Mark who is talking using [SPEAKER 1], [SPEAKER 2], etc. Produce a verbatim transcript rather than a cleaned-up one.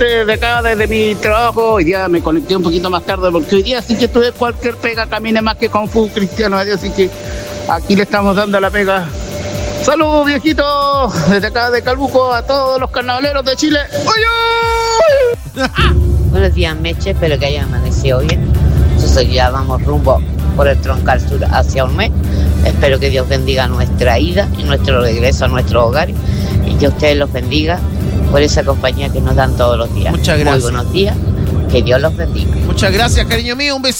[SPEAKER 1] saludarte de acá, desde mi trabajo. Hoy día me conecté un poquito más tarde porque hoy día sí que tuve cualquier pega, camine más que Kung Fu Cristiano, así que aquí le estamos dando la pega. Saludos, viejito, desde acá de Calbuco a todos los carnavaleros de Chile. ¡Oye!
[SPEAKER 2] ¡Ah! Buenos días, Meche, espero que hayan amanecido bien. Nosotros ya vamos rumbo por el Troncal Sur hacia un mes. Espero que Dios bendiga nuestra ida y nuestro regreso a nuestros hogares y que ustedes los bendiga por esa compañía que nos dan todos los días.
[SPEAKER 3] Muchas gracias.
[SPEAKER 2] Muy buenos días, que Dios los bendiga.
[SPEAKER 3] Muchas gracias, cariño mío, un besito.